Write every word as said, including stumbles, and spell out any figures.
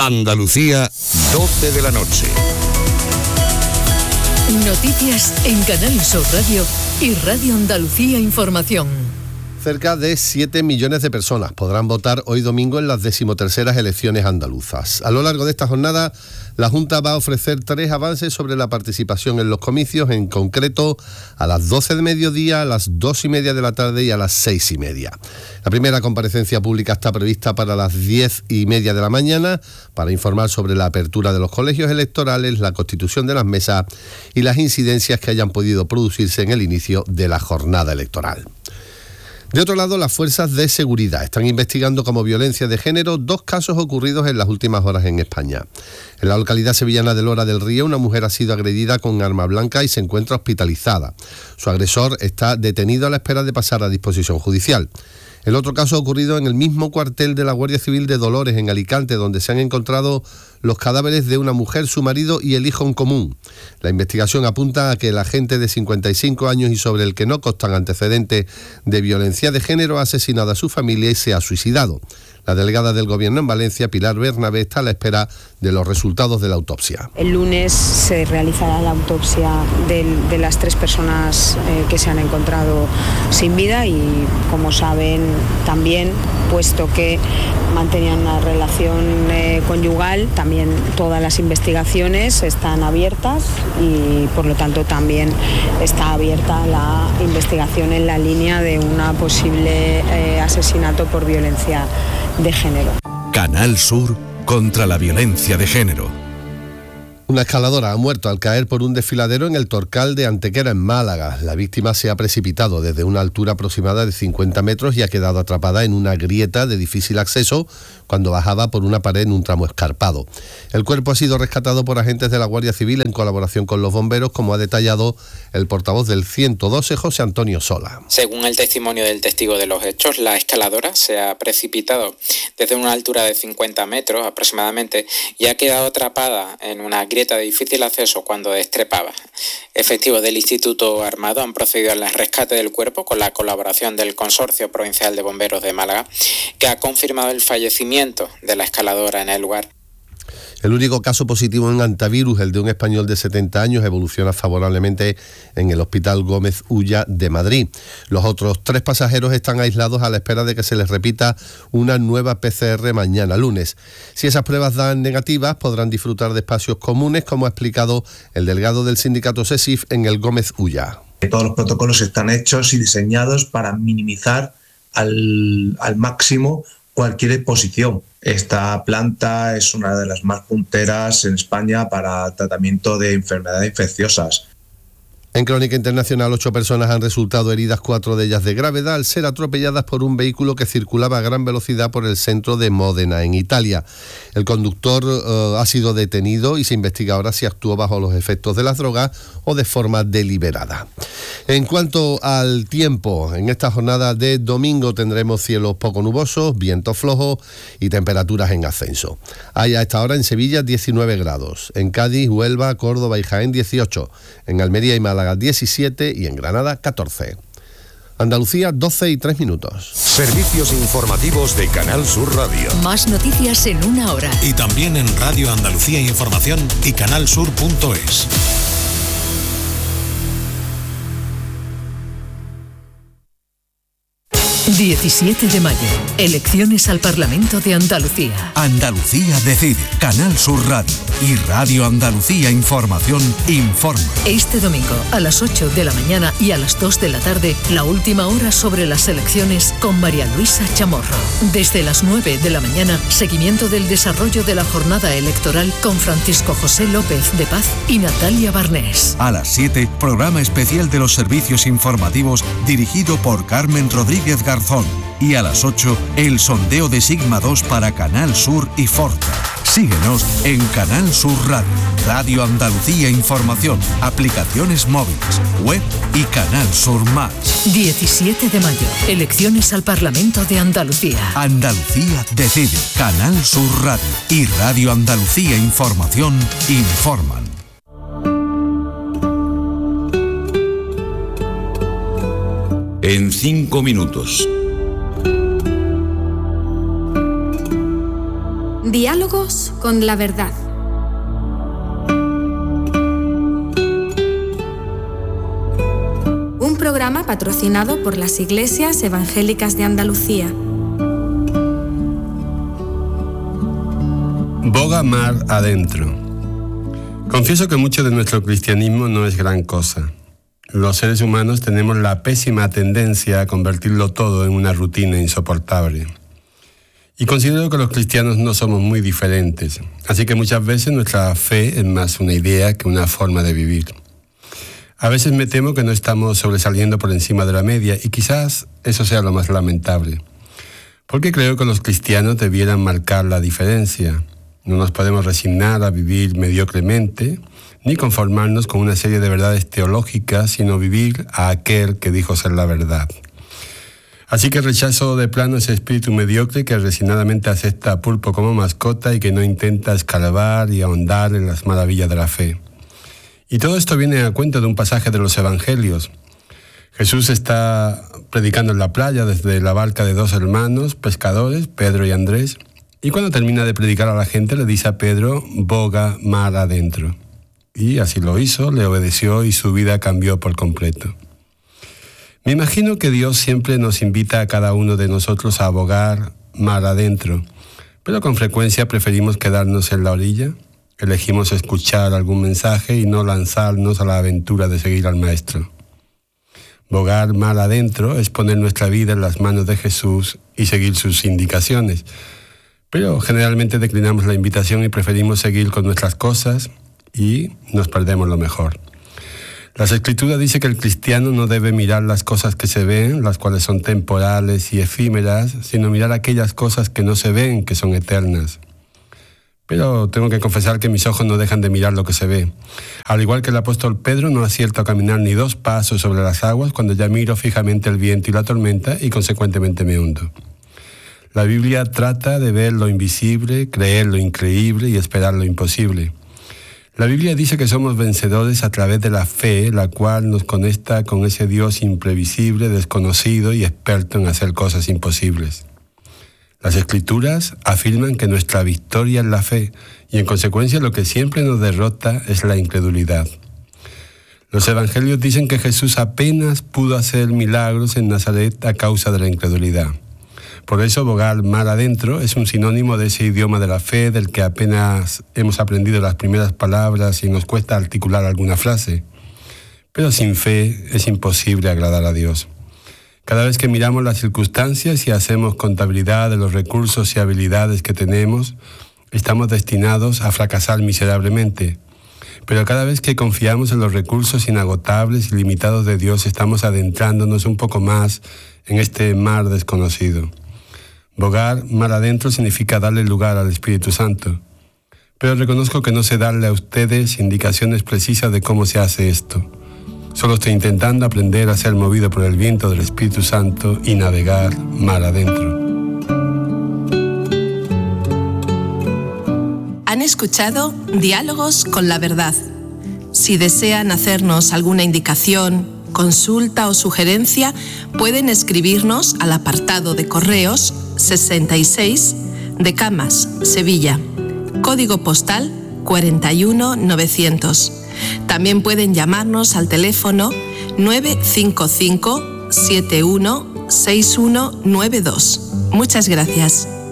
Andalucía, doce de la noche. Noticias en Canal Sur Radio y Radio Andalucía Información. Cerca de siete millones de personas podrán votar hoy domingo en las decimoterceras elecciones andaluzas. A lo largo de esta jornada, la Junta va a ofrecer tres avances sobre la participación en los comicios, en concreto a las doce de mediodía, a las dos y media de la tarde y a las seis y media. La primera comparecencia pública está prevista para las diez y media de la mañana para informar sobre la apertura de los colegios electorales, la constitución de las mesas y las incidencias que hayan podido producirse en el inicio de la jornada electoral. De otro lado, las fuerzas de seguridad están investigando como violencia de género dos casos ocurridos en las últimas horas en España. En la localidad sevillana de Lora del Río, una mujer ha sido agredida con arma blanca y se encuentra hospitalizada. Su agresor está detenido a la espera de pasar a disposición judicial. El otro caso ha ocurrido en el mismo cuartel de la Guardia Civil de Dolores, en Alicante, donde se han encontrado los cadáveres de una mujer, su marido y el hijo en común. La investigación apunta a que el agente de cincuenta y cinco años y sobre el que no constan antecedentes de violencia de género ha asesinado a su familia y se ha suicidado. La delegada del Gobierno en Valencia, Pilar Bernabé, está a la espera de los resultados de la autopsia. El lunes se realizará la autopsia de, de las tres personas eh, que se han encontrado sin vida y, como saben también, puesto que mantenían una relación eh, conyugal, también todas las investigaciones están abiertas y, por lo tanto, también está abierta la investigación en la línea de una posible eh, asesinato por violencia de género. Canal Sur contra la violencia de género. Una escaladora ha muerto al caer por un desfiladero en el Torcal de Antequera, en Málaga. La víctima se ha precipitado desde una altura aproximada de cincuenta metros y ha quedado atrapada en una grieta de difícil acceso cuando bajaba por una pared en un tramo escarpado. El cuerpo ha sido rescatado por agentes de la Guardia Civil en colaboración con los bomberos, como ha detallado el portavoz del ciento doce, José Antonio Sola. Según el testimonio del testigo de los hechos, la escaladora se ha precipitado desde una altura de cincuenta metros aproximadamente y ha quedado atrapada en una grieta de difícil acceso cuando destrepaba. Efectivos del Instituto Armado han procedido al rescate del cuerpo con la colaboración del Consorcio Provincial de Bomberos de Málaga, que ha confirmado el fallecimiento de la escaladora en el lugar. El único caso positivo en antivirus, el de un español de setenta años, evoluciona favorablemente en el Hospital Gómez Ulla de Madrid. Los otros tres pasajeros están aislados a la espera de que se les repita una nueva P C R mañana lunes. Si esas pruebas dan negativas, podrán disfrutar de espacios comunes, como ha explicado el delegado del sindicato SESIF en el Gómez Ulla. Todos los protocolos están hechos y diseñados para minimizar al, al máximo cualquier exposición. Esta planta es una de las más punteras en España para tratamiento de enfermedades infecciosas. En Crónica Internacional, ocho personas han resultado heridas, cuatro de ellas de gravedad, al ser atropelladas por un vehículo que circulaba a gran velocidad por el centro de Módena, en Italia. El conductor uh, ha sido detenido y se investiga ahora si actuó bajo los efectos de las drogas o de forma deliberada. En cuanto al tiempo, en esta jornada de domingo tendremos cielos poco nubosos, vientos flojos y temperaturas en ascenso. Hay a esta hora en Sevilla diecinueve grados, en Cádiz, Huelva, Córdoba y Jaén dieciocho, en Almería y Málaga diecisiete y en Granada catorce. Andalucía, doce y tres minutos. Servicios informativos de Canal Sur Radio. Más noticias en una hora. Y también en Radio Andalucía Información y canalsur punto es. diecisiete de mayo. Elecciones al Parlamento de Andalucía. Andalucía decide. Canal Sur Radio y Radio Andalucía Información informa. Este domingo a las ocho de la mañana y a las dos de la tarde, la última hora sobre las elecciones con María Luisa Chamorro. Desde las nueve de la mañana, seguimiento del desarrollo de la jornada electoral con Francisco José López de Paz y Natalia Barnés. A las siete, programa especial de los servicios informativos dirigido por Carmen Rodríguez Garzón. Y a las ocho, el sondeo de Sigma dos para Canal Sur y Forta. Síguenos en Canal Sur Radio, Radio Andalucía Información, aplicaciones móviles, web y Canal Sur Más. diecisiete de mayo, elecciones al Parlamento de Andalucía. Andalucía decide. Canal Sur Radio y Radio Andalucía Información informan. En cinco minutos. Diálogos con la verdad. Un programa patrocinado por las Iglesias Evangélicas de Andalucía. Boga mar adentro. Confieso que mucho de nuestro cristianismo no es gran cosa. Los seres humanos tenemos la pésima tendencia a convertirlo todo en una rutina insoportable. Y considero que los cristianos no somos muy diferentes, así que muchas veces nuestra fe es más una idea que una forma de vivir. A veces me temo que no estamos sobresaliendo por encima de la media y quizás eso sea lo más lamentable, porque creo que los cristianos debieran marcar la diferencia. No nos podemos resignar a vivir mediocremente, ni conformarnos con una serie de verdades teológicas, sino vivir a aquel que dijo ser la verdad. Así que rechazo de plano ese espíritu mediocre que resignadamente acepta a pulpo como mascota y que no intenta escarbar y ahondar en las maravillas de la fe. Y todo esto viene a cuento de un pasaje de los Evangelios. Jesús está predicando en la playa desde la barca de dos hermanos pescadores, Pedro y Andrés, y cuando termina de predicar a la gente le dice a Pedro, boga mar adentro. Y así lo hizo, le obedeció y su vida cambió por completo. Me imagino que Dios siempre nos invita a cada uno de nosotros a bogar mar adentro, pero con frecuencia preferimos quedarnos en la orilla. Elegimos escuchar algún mensaje y no lanzarnos a la aventura de seguir al Maestro. Bogar mar adentro es poner nuestra vida en las manos de Jesús y seguir sus indicaciones, pero generalmente declinamos la invitación y preferimos seguir con nuestras cosas y nos perdemos lo mejor. Las Escrituras dicen que el cristiano no debe mirar las cosas que se ven, las cuales son temporales y efímeras, sino mirar aquellas cosas que no se ven, que son eternas. Pero tengo que confesar que mis ojos no dejan de mirar lo que se ve. Al igual que el apóstol Pedro, no acierto a caminar ni dos pasos sobre las aguas cuando ya miro fijamente el viento y la tormenta y consecuentemente me hundo. La Biblia trata de ver lo invisible, creer lo increíble y esperar lo imposible. La Biblia dice que somos vencedores a través de la fe, la cual nos conecta con ese Dios imprevisible, desconocido y experto en hacer cosas imposibles. Las Escrituras afirman que nuestra victoria es la fe y en consecuencia lo que siempre nos derrota es la incredulidad. Los Evangelios dicen que Jesús apenas pudo hacer milagros en Nazaret a causa de la incredulidad. Por eso, bogar mar adentro es un sinónimo de ese idioma de la fe del que apenas hemos aprendido las primeras palabras y nos cuesta articular alguna frase. Pero sin fe es imposible agradar a Dios. Cada vez que miramos las circunstancias y hacemos contabilidad de los recursos y habilidades que tenemos, estamos destinados a fracasar miserablemente. Pero cada vez que confiamos en los recursos inagotables y limitados de Dios, estamos adentrándonos un poco más en este mar desconocido. Bogar mar adentro significa darle lugar al Espíritu Santo. Pero reconozco que no sé darle a ustedes indicaciones precisas de cómo se hace esto. Solo estoy intentando aprender a ser movido por el viento del Espíritu Santo y navegar mar adentro. Han escuchado Diálogos con la Verdad. Si desean hacernos alguna indicación, consulta o sugerencia, pueden escribirnos al apartado de correos sesenta y seis de Camas, Sevilla, código postal cuarenta y uno mil novecientos. También pueden llamarnos al teléfono nueve cinco cinco siete uno seis uno nueve dos. Muchas gracias.